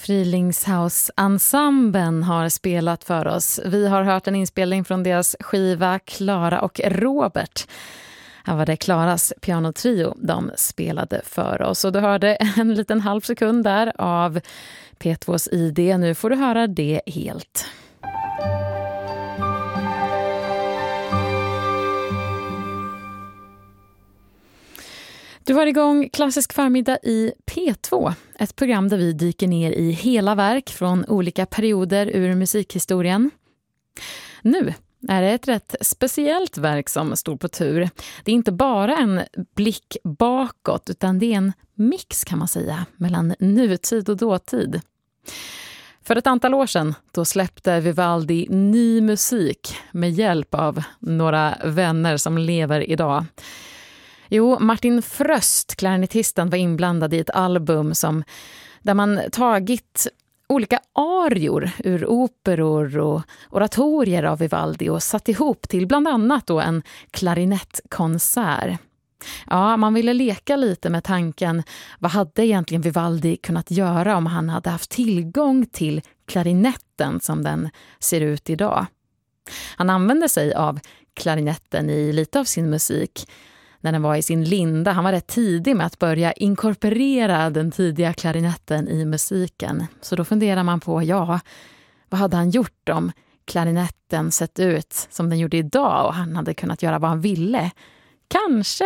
Frilingshouse-ensemblen har spelat för oss. Vi har hört en inspelning från deras skiva Klara och Robert. Här var det Klaras pianotrio de spelade för oss. Och du hörde en liten halv sekund där av P2s ID. Nu får du höra det helt. Du har igång Klassisk förmiddag i P2, ett program där vi dyker ner i hela verk från olika perioder ur musikhistorien. Nu är det ett rätt speciellt verk som står på tur. Det är inte bara en blick bakåt utan det är en mix kan man säga mellan nutid och dåtid. För ett antal år sedan då släppte Vivaldi ny musik med hjälp av några vänner som lever idag. Jo, Martin Fröst, klarinettisten, var inblandad i ett album där man tagit olika arior ur operor och oratorier av Vivaldi och satt ihop till bland annat då en klarinettkonsert. Ja, man ville leka lite med tanken, vad hade egentligen Vivaldi kunnat göra om han hade haft tillgång till klarinetten som den ser ut idag? Han använde sig av klarinetten i lite av sin musik när den var i sin linda. Han var rätt tidig med att börja inkorporera den tidiga klarinetten i musiken. Så då funderar man på, vad hade han gjort om klarinetten sett ut som den gjorde idag och han hade kunnat göra vad han ville? Kanske